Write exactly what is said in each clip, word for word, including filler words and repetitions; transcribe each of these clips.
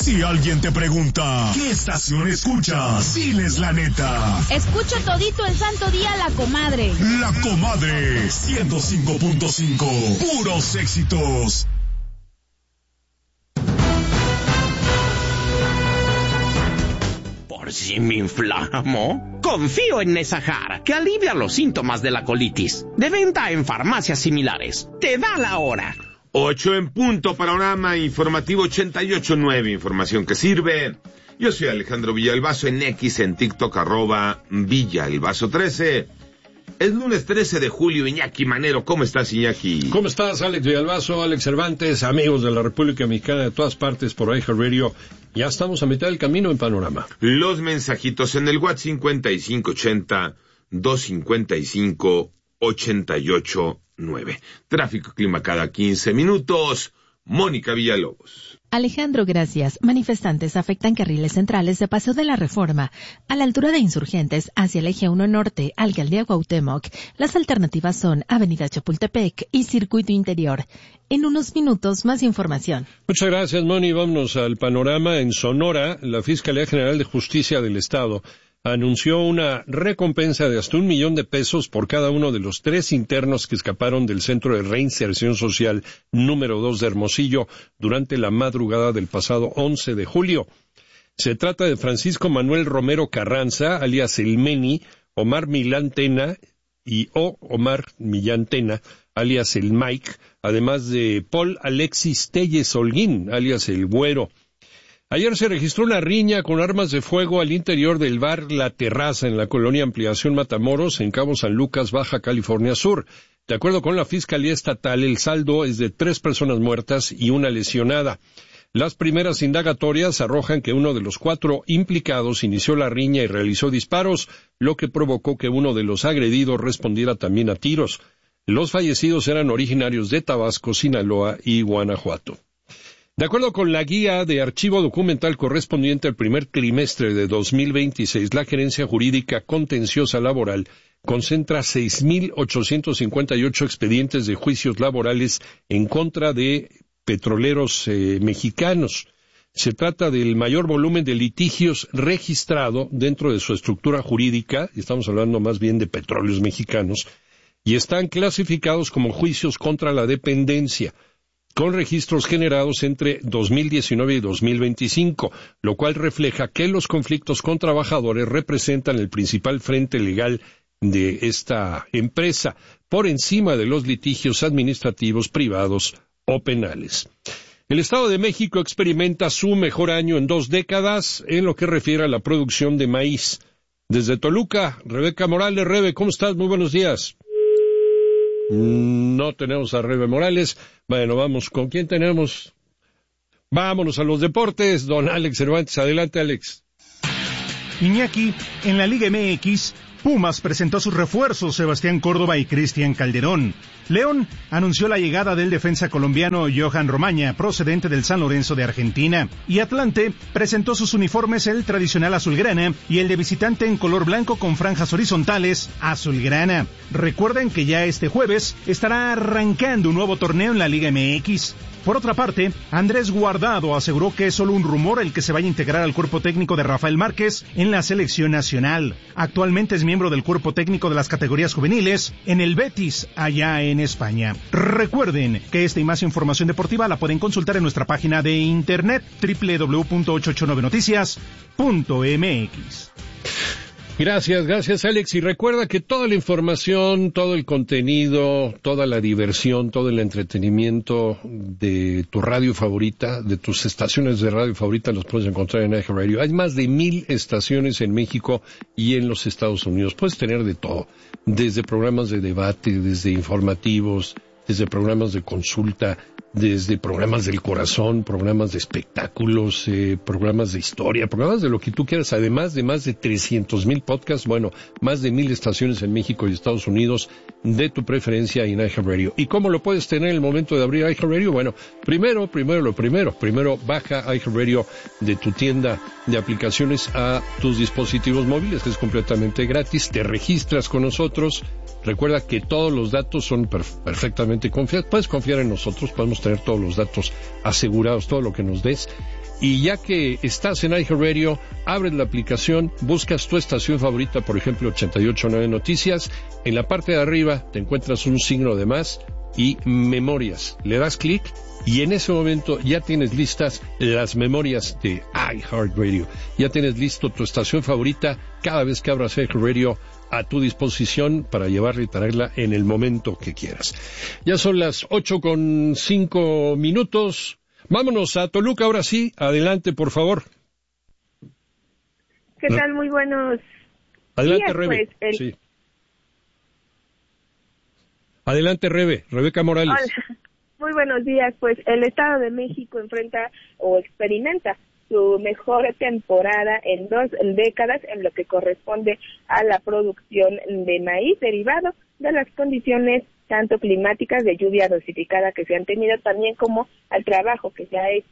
Si alguien te pregunta, ¿qué estación escuchas? Diles la neta. Escucho todito el santo día La Comadre. La Comadre, ciento cinco punto cinco. Puros éxitos. Por si me inflamo, confío en Nesahar, que alivia los síntomas de la colitis. De venta en farmacias similares. Te da la hora. Ocho en punto, panorama informativo ochenta y ocho punto nueve, información que sirve. Yo soy Alejandro Villalbazo en X, en TikTok, arroba Villalbazo trece. Es lunes trece de julio, Iñaki Manero. ¿Cómo estás, Iñaki? ¿Cómo estás, Alex Villalbazo, Alex Cervantes, amigos de la República Mexicana de todas partes por iHeartRadio? Ya estamos a mitad del camino en Panorama. Los mensajitos en el WhatsApp cincuenta y cinco ochenta, doscientos cincuenta y cinco, ochenta y ocho nueve. Tráfico, clima cada quince minutos. Mónica Villalobos. Alejandro, gracias. Manifestantes afectan carriles centrales de Paseo de la Reforma, a la altura de Insurgentes, hacia el eje uno Norte, Alcaldía Cuauhtémoc. Las alternativas son Avenida Chapultepec y Circuito Interior. En unos minutos, más información. Muchas gracias, Moni. Vámonos al panorama. En Sonora, la Fiscalía General de Justicia del Estado anunció una recompensa de hasta un millón de pesos por cada uno de los tres internos que escaparon del Centro de Reinserción Social número dos de Hermosillo durante la madrugada del pasado once de julio. Se trata de Francisco Manuel Romero Carranza, alias El Meni, Omar Millán Tena y o Omar Millán Tena, alias El Mike, además de Paul Alexis Telles Holguín, alias El Güero. Ayer se registró una riña con armas de fuego al interior del bar La Terraza en la colonia Ampliación Matamoros, en Cabo San Lucas, Baja California Sur. De acuerdo con la Fiscalía Estatal, el saldo es de tres personas muertas y una lesionada. Las primeras indagatorias arrojan que uno de los cuatro implicados inició la riña y realizó disparos, lo que provocó que uno de los agredidos respondiera también a tiros. Los fallecidos eran originarios de Tabasco, Sinaloa y Guanajuato. De acuerdo con la guía de archivo documental correspondiente al primer trimestre de dos mil veintiséis, la Gerencia Jurídica Contenciosa Laboral concentra seis mil ochocientos cincuenta y ocho expedientes de juicios laborales en contra de petroleros eh, mexicanos. Se trata del mayor volumen de litigios registrado dentro de su estructura jurídica, estamos hablando más bien de petróleos mexicanos, y están clasificados como juicios contra la dependencia, con registros generados entre dos mil diecinueve y dos mil veinticinco, lo cual refleja que los conflictos con trabajadores representan el principal frente legal de esta empresa, por encima de los litigios administrativos privados o penales. El Estado de México experimenta su mejor año en dos décadas en lo que refiere a la producción de maíz. Desde Toluca, Rebeca Morales. Rebe, ¿cómo estás? Muy buenos días. No tenemos a Rebe Morales. Bueno, vamos, ¿con quién tenemos? Vámonos a los deportes. Don Alex Cervantes, adelante, Alex. Iñaki, en la Liga M X, Pumas presentó sus refuerzos Sebastián Córdoba y Cristian Calderón. León anunció la llegada del defensa colombiano Johan Romaña, procedente del San Lorenzo de Argentina. Y Atlante presentó sus uniformes, el tradicional azulgrana y el de visitante en color blanco con franjas horizontales azulgrana. Recuerden que ya este jueves estará arrancando un nuevo torneo en la Liga M X. Por otra parte, Andrés Guardado aseguró que es solo un rumor el que se vaya a integrar al cuerpo técnico de Rafael Márquez en la selección nacional. Actualmente es miembro del cuerpo técnico de las categorías juveniles en el Betis, allá en España. Recuerden que esta y más información deportiva la pueden consultar en nuestra página de internet doble u doble u doble u punto ochocientos ochenta y nueve noticias punto m x. Gracias, gracias, Alex. Y recuerda que toda la información, todo el contenido, toda la diversión, todo el entretenimiento de tu radio favorita, de tus estaciones de radio favorita, los puedes encontrar en iHeartRadio. Hay más de mil estaciones en México y en los Estados Unidos. Puedes tener de todo, desde programas de debate, desde informativos, desde programas de consulta, desde programas del corazón, programas de espectáculos, eh, programas de historia, programas de lo que tú quieras, además de más de trescientos mil podcasts, bueno, más de mil estaciones en México y Estados Unidos de tu preferencia en iHeartRadio. ¿Y cómo lo puedes tener en el momento de abrir iHeartRadio? Bueno, primero, primero lo primero, primero baja iHeartRadio de tu tienda de aplicaciones a tus dispositivos móviles, que es completamente gratis, te registras con nosotros. Recuerda que todos los datos son perf- perfectamente confiables. Puedes confiar en nosotros, podemos tener todos los datos asegurados, todo lo que nos des. Y ya que estás en iHeartRadio, abres la aplicación, buscas tu estación favorita, por ejemplo ochenta y ocho punto nueve Noticias, en la parte de arriba te encuentras un signo de más y memorias. Le das clic y en ese momento ya tienes listas las memorias de iHeartRadio. Ya tienes listo tu estación favorita cada vez que abras iHeartRadio a tu disposición para llevarla y traerla en el momento que quieras. Ya son las ocho con cinco minutos. Vámonos a Toluca ahora sí. Adelante, por favor. ¿Qué tal? Muy buenos Adelante, días, Rebe. Pues, el... Sí. Adelante, Rebe. Rebeca Morales. Hola. Muy buenos días. Pues el Estado de México enfrenta o experimenta su mejor temporada en dos décadas en lo que corresponde a la producción de maíz derivado de las condiciones tanto climáticas de lluvia dosificada que se han tenido, también como al trabajo que se ha hecho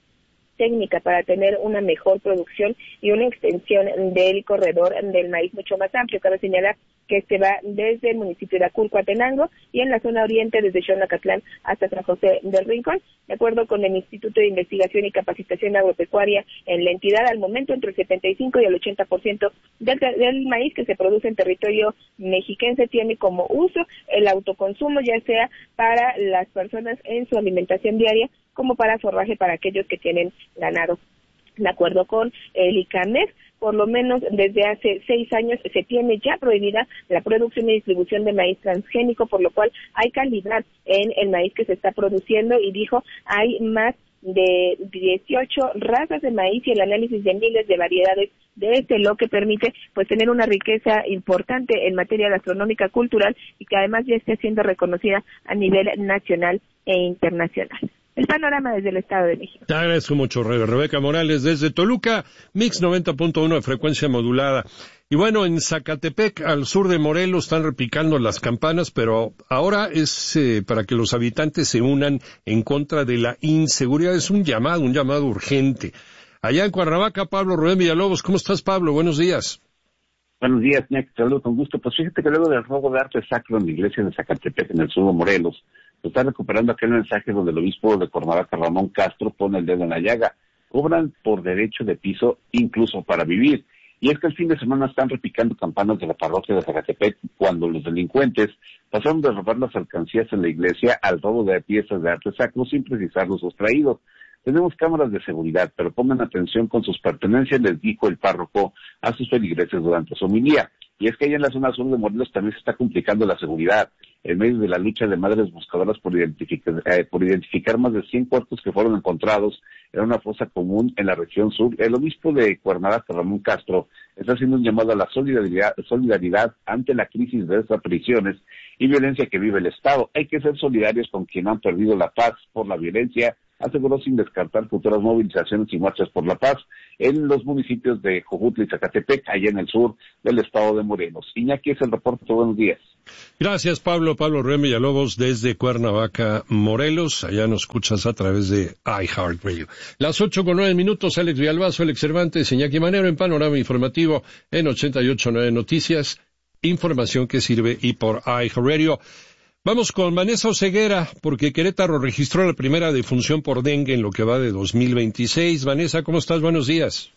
técnica para tener una mejor producción y una extensión del corredor del maíz mucho más amplio. Cabe señalar que este va desde el municipio de Aculco a Tenango y en la zona oriente desde Xonacatlán hasta San José del Rincón. De acuerdo con el Instituto de Investigación y Capacitación Agropecuaria en la entidad, al momento entre el setenta y cinco y el ochenta por ciento del, del maíz que se produce en territorio mexiquense tiene como uso el autoconsumo, ya sea para las personas en su alimentación diaria como para forraje para aquellos que tienen ganado. De acuerdo con el ICAMEF, por lo menos desde hace seis años se tiene ya prohibida la producción y distribución de maíz transgénico, por lo cual hay calidad en el maíz que se está produciendo y dijo hay más de dieciocho razas de maíz y el análisis de miles de variedades de este, lo que permite pues tener una riqueza importante en materia gastronómica, cultural y que además ya esté siendo reconocida a nivel nacional e internacional. El panorama desde el Estado de México. Te agradezco mucho, Rebe. Rebeca Morales desde Toluca, Mix noventa punto uno de frecuencia modulada. Y bueno, en Zacatepec, al sur de Morelos, están replicando las campanas, pero ahora es eh, para que los habitantes se unan en contra de la inseguridad. Es un llamado, un llamado urgente. Allá en Cuernavaca, Pablo Rubén Villalobos. ¿Cómo estás, Pablo? Buenos días. Buenos días, Nick. Te saludo con gusto. Pues fíjate que luego del robo de arte sacro en la iglesia de Zacatepec, en el sur de Morelos, se está recuperando aquel mensaje donde el obispo de Cuernavaca, Ramón Castro, pone el dedo en la llaga. Cobran por derecho de piso, incluso para vivir. Y es que el fin de semana están repicando campanas de la parroquia de Zacatepec cuando los delincuentes pasaron de robar las alcancías en la iglesia al robo de piezas de arte sacro sin precisar los sustraídos. Tenemos cámaras de seguridad, pero pongan atención con sus pertenencias, les dijo el párroco a sus feligreses durante su homilía. Y es que allá en la zona sur de Morelos también se está complicando la seguridad. En medio de la lucha de madres buscadoras por identificar, eh, por identificar más de cien cuerpos que fueron encontrados en una fosa común en la región sur, el obispo de Cuernavaca, Ramón Castro, está haciendo un llamado a la solidaridad, solidaridad ante la crisis de desapariciones y violencia que vive el Estado. Hay que ser solidarios con quienes han perdido la paz por la violencia, aseguró sin descartar futuras movilizaciones y marchas por la paz en los municipios de Jojutla y Zacatepec, allá en el sur del estado de Morelos. Iñaki, es el reporte. Buenos días. Gracias, Pablo. Pablo Rubén Villalobos desde Cuernavaca, Morelos. Allá nos escuchas a través de iHeartRadio. Las ocho con nueve minutos, Alex Villalbazo, Alex Cervantes, Iñaki Manero en Panorama Informativo en ochenta y ocho punto nueve Noticias. Información que sirve y por iHeartRadio. Vamos con Vanessa Oseguera, porque Querétaro registró la primera defunción por dengue en lo que va de dos mil veintiséis. Vanessa, ¿cómo estás? Buenos días.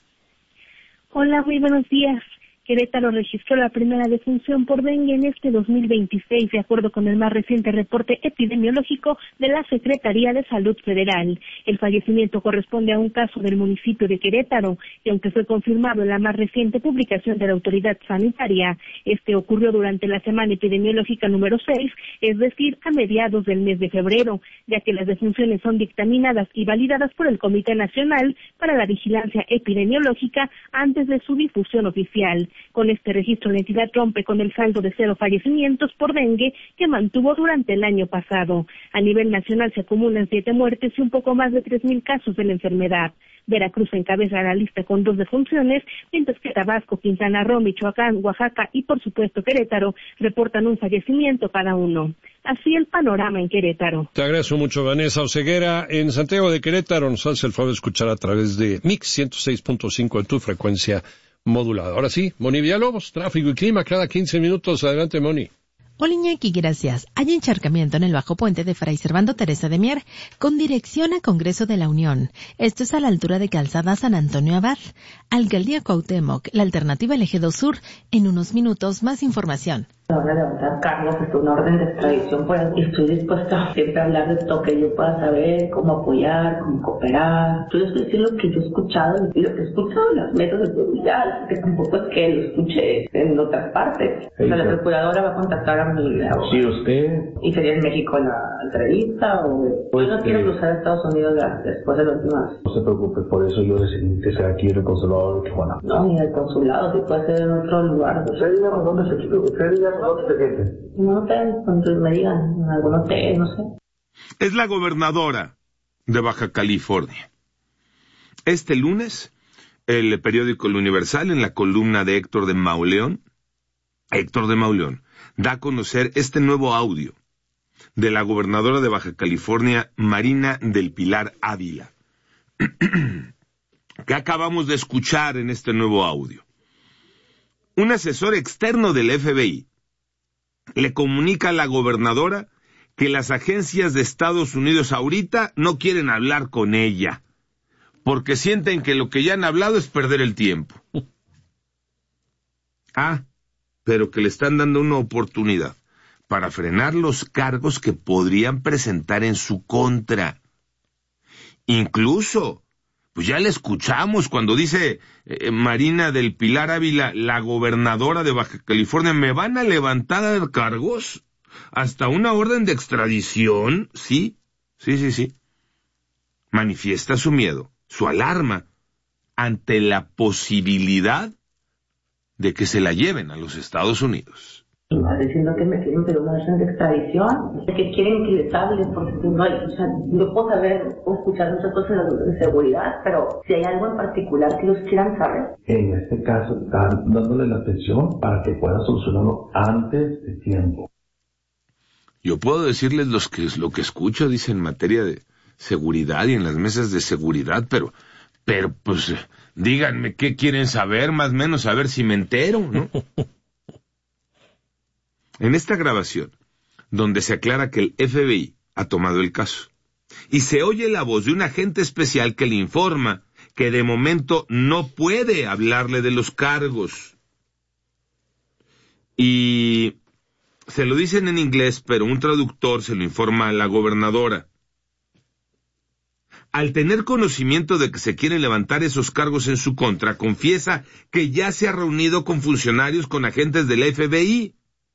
Hola, muy buenos días. Querétaro registró la primera defunción por dengue en este dos mil veintiséis, de acuerdo con el más reciente reporte epidemiológico de la Secretaría de Salud Federal. El fallecimiento corresponde a un caso del municipio de Querétaro, y aunque fue confirmado en la más reciente publicación de la autoridad sanitaria, este ocurrió durante la semana epidemiológica número seis, es decir, a mediados del mes de febrero, ya que las defunciones son dictaminadas y validadas por el Comité Nacional para la Vigilancia Epidemiológica antes de su difusión oficial. Con este registro, la entidad rompe con el saldo de cero fallecimientos por dengue que mantuvo durante el año pasado. A nivel nacional se acumulan siete muertes y un poco más de tres mil casos de la enfermedad. Veracruz encabeza la lista con dos defunciones, mientras que Tabasco, Quintana Roo, Michoacán, Oaxaca y por supuesto Querétaro reportan un fallecimiento cada uno. Así el panorama en Querétaro. Te agradezco mucho, Vanessa Oseguera. En Santiago de Querétaro nos hace el favor de escuchar a través de Mix ciento seis punto cinco en tu frecuencia modulada. Ahora sí, Moni Villalobos, tráfico y clima cada quince minutos. Adelante, Moni. Hola Iñaki, gracias. Hay encharcamiento en el bajo puente de Fray Servando Teresa de Mier, con dirección a Congreso de la Unión. Esto es a la altura de Calzada San Antonio Abad. Alcaldía Cuauhtémoc, la alternativa al Eje dos Sur. En unos minutos, más información. Van a levantar cargos, es una orden de extradición, pues estoy dispuesta siempre a hablar de todo que yo pueda saber, cómo apoyar, cómo cooperar. Yo les voy a decir lo que yo he escuchado y lo que he escuchado en los medios de comunidad, que tampoco es que lo escuche en otras partes. Sí, o sea, la procuradora va a contactar a mi abogado. Sí, usted. ¿Y sería en México la entrevista o...? Pues yo no quiero cruzar a Estados Unidos después de la última vez. No se preocupe, por eso yo decidí que sea aquí en el consulado de Tijuana. No, ni el consulado, si puede ser en otro lugar. Usted diga dónde se quiere, usted diga dónde se quiere. No sé, cuando me digan, en algún hotel, no sé. Es la gobernadora de Baja California. Este lunes, el periódico El Universal, en la columna de Héctor de Mauleón, Héctor de Mauleón, da a conocer este nuevo audio de la gobernadora de Baja California, Marina del Pilar Ávila, que acabamos de escuchar en este nuevo audio. Un asesor externo del F B I le comunica a la gobernadora que las agencias de Estados Unidos ahorita no quieren hablar con ella, porque sienten que lo que ya han hablado es perder el tiempo. Ah, pero que le están dando una oportunidad para frenar los cargos que podrían presentar en su contra. Incluso, pues ya le escuchamos cuando dice eh, Marina del Pilar Ávila, la gobernadora de Baja California, ¿me van a levantar cargos? ¿Hasta una orden de extradición? Sí, sí, sí, sí. Manifiesta su miedo, su alarma, ante la posibilidad de que se la lleven a los Estados Unidos. Está diciendo que me quieren pero una orden de extradición, que quieren que les hable, porque no hay, o sea, yo puedo saber o escuchar muchas cosas de seguridad, pero si hay algo en particular que ellos quieran saber. En este caso están dándole la atención para que pueda solucionarlo antes de tiempo. Yo puedo decirles los que, lo que escucho, dice, en materia de seguridad y en las mesas de seguridad, pero, pero pues, díganme qué quieren saber, más o menos, a ver si me entero, ¿no? En esta grabación, donde se aclara que el F B I ha tomado el caso, y se oye la voz de un agente especial que le informa que de momento no puede hablarle de los cargos. Y se lo dicen en inglés, pero un traductor se lo informa a la gobernadora. Al tener conocimiento de que se quieren levantar esos cargos en su contra, confiesa que ya se ha reunido con funcionarios, con agentes del F B I.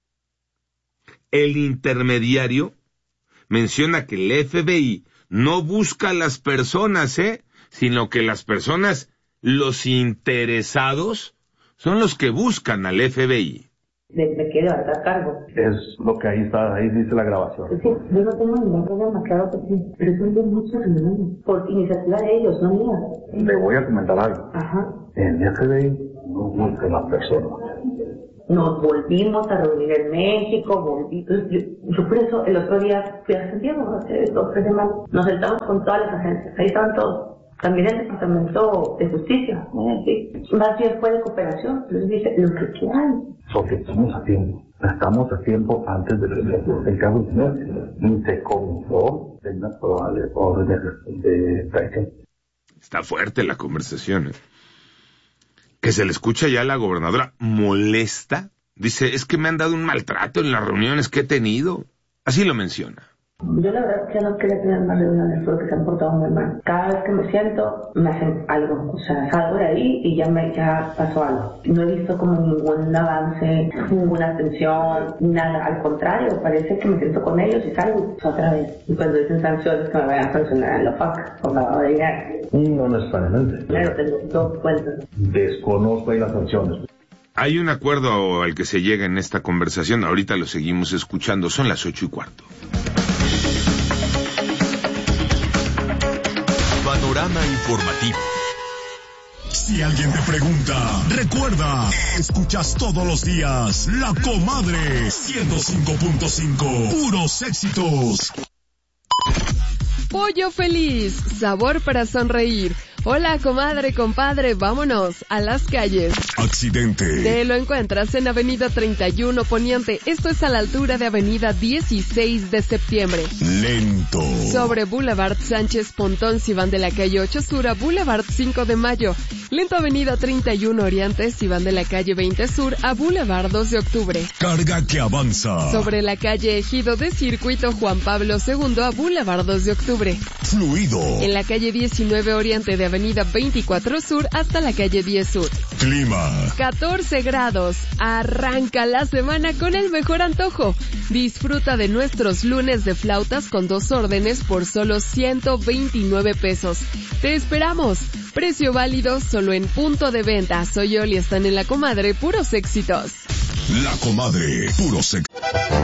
El intermediario menciona que el F B I no busca a las personas, ¿eh? sino que las personas, los interesados, son los que buscan al F B I. Me, me quiere levantar cargo. Es lo que ahí está, ahí dice la grabación. Sí, yo no tengo ningún problema, claro que sí, pero son de muchas reuniones, por iniciativa de ellos, no mía. Le voy a comentar algo. Ajá. El F B I no busca a las personas. Nos volvimos a reunir en México, volví, yo, yo por eso el otro día fui a Santiago, hace dos, tres semanas, nos sentamos con todas las agencias, ahí estaban todos, también el Departamento de Justicia, ¿sí? Más bien fue de cooperación, les dije, lo que quieran. Porque estamos a tiempo, estamos a tiempo antes de el caso ni se comenzó de una probable orden de extradición. Está fuerte la conversación, ¿eh? Que se le escucha ya a la gobernadora molesta. Dice, es que me han dado un maltrato en las reuniones que he tenido. Así lo menciona. Yo la verdad que no quería tener más reuniones porque se han portado muy mal. Cada vez que me siento, me hacen algo. O sea, salgo de ahí y ya me ya pasó algo. No he visto como ningún avance, ninguna atención, nada. Al contrario, parece que me siento con ellos y salgo otra vez. Y cuando dicen sanciones, que me vayan a sancionar en la F A C por lavado de dinero. No necesariamente. Claro, tengo dos cuentas. Desconozco ahí las sanciones. Hay un acuerdo al que se llega en esta conversación. Ahorita lo seguimos escuchando. Son las ocho y cuarto. Panorama informativo. Si alguien te pregunta, recuerda, escuchas todos los días La Comadre ciento cinco punto cinco, puros éxitos. Pollo Feliz, sabor para sonreír. Hola, comadre, compadre, vámonos a las calles. Accidente. Te lo encuentras en Avenida treinta y uno Poniente. Esto es a la altura de Avenida dieciséis de septiembre. Lento. Sobre Boulevard Sánchez Pontón, si van de la calle ocho Sur a Boulevard cinco de Mayo. Lento Avenida treinta y uno Oriente, si van de la calle veinte Sur a Boulevard dos de Octubre. Carga que avanza. Sobre la calle Ejido de Circuito Juan Pablo segundo a Boulevard dos de Octubre. Fluido. En la calle diecinueve Oriente de Avenida veinticuatro Sur hasta la calle diez Sur. Clima. catorce grados. Arranca la semana con el mejor antojo. Disfruta de nuestros lunes de flautas con dos órdenes por solo ciento veintinueve pesos. Te esperamos. Precio válido solo en punto de venta. Soy Oli, están en La Comadre, puros éxitos. La Comadre, puros éxitos.